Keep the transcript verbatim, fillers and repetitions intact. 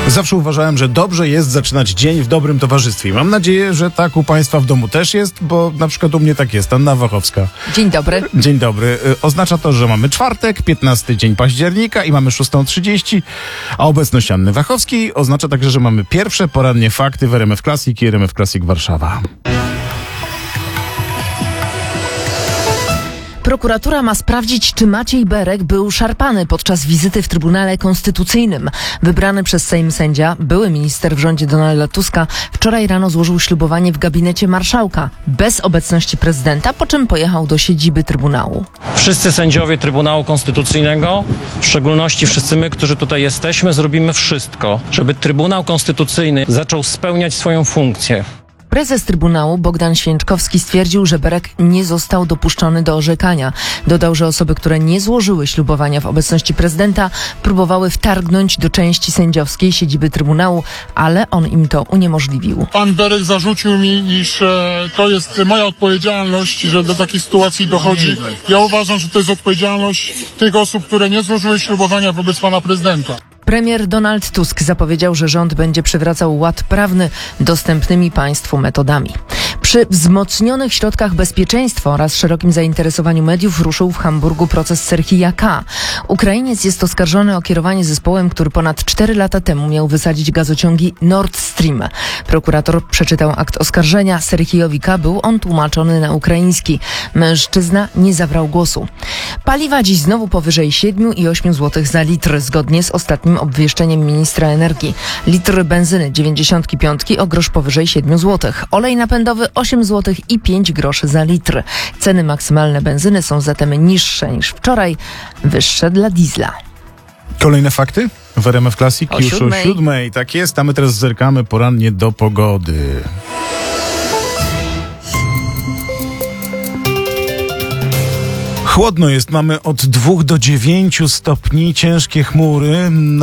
Zawsze uważałem, że dobrze jest zaczynać dzień w dobrym towarzystwie. Mam nadzieję, że tak u Państwa w domu też jest, bo na przykład u mnie tak jest. Anna Wachowska. Dzień dobry. Dzień dobry. Oznacza to, że mamy czwartek, piętnasty dzień października i mamy szóstą trzydzieści, a obecność Anny Wachowskiej oznacza także, że mamy pierwsze porannie fakty w R M F Classic i R M F Classic Warszawa. Prokuratura ma sprawdzić, czy Maciej Berek był szarpany podczas wizyty w Trybunale Konstytucyjnym. Wybrany przez Sejm sędzia, były minister w rządzie Donalda Tuska, wczoraj rano złożył ślubowanie w gabinecie marszałka, bez obecności prezydenta, po czym pojechał do siedziby Trybunału. Wszyscy sędziowie Trybunału Konstytucyjnego, w szczególności wszyscy my, którzy tutaj jesteśmy, zrobimy wszystko, żeby Trybunał Konstytucyjny zaczął spełniać swoją funkcję. Prezes Trybunału Bogdan Święczkowski stwierdził, że Berek nie został dopuszczony do orzekania. Dodał, że osoby, które nie złożyły ślubowania w obecności prezydenta, próbowały wtargnąć do części sędziowskiej siedziby Trybunału, ale on im to uniemożliwił. Pan Berek zarzucił mi, iż e, to jest moja odpowiedzialność, że do takiej sytuacji dochodzi. Ja uważam, że to jest odpowiedzialność tych osób, które nie złożyły ślubowania wobec pana prezydenta. Premier Donald Tusk zapowiedział, że rząd będzie przywracał ład prawny dostępnymi państwu metodami. Przy wzmocnionych środkach bezpieczeństwa oraz szerokim zainteresowaniu mediów ruszył w Hamburgu proces Serhija K. Ukrainiec jest oskarżony o kierowanie zespołem, który ponad cztery lata temu miał wysadzić gazociągi Nord Stream. Prokurator przeczytał akt oskarżenia. Serhijowi K. był on tłumaczony na ukraiński. Mężczyzna nie zabrał głosu. Paliwa dziś znowu powyżej siedem i osiem złotych za litr, zgodnie z ostatnim obwieszczeniem ministra energii. Litr benzyny dziewięćdziesiąt pięć o grosz powyżej siedem złotych. Olej napędowy osiem złotych i pięć groszy za litr. Ceny maksymalne benzyny są zatem niższe niż wczoraj, wyższe dla diesla. Kolejne fakty w R M F Classic O już siódmej. o siódmej. Tak jest, a my teraz zerkamy porannie do pogody. Chłodno jest, mamy od dwóch do dziewięciu stopni, ciężkie chmury.